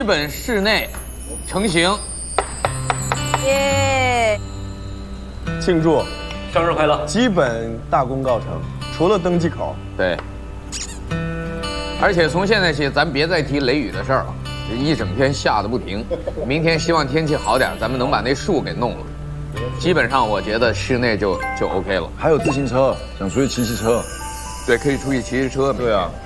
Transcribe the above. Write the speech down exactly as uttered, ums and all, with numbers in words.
基本室内成型。 耶！ 庆祝生日快乐！ 基本大功告成，除了登记口。 对。而且从现在起，咱别再提雷雨的事儿了，这一整天下的不停。明天希望天气好点，咱们能把那树给弄了。基本上我觉得室内就就 OK 了。 还有自行车，想出去骑骑车。 对，可以出去骑骑车。 对啊。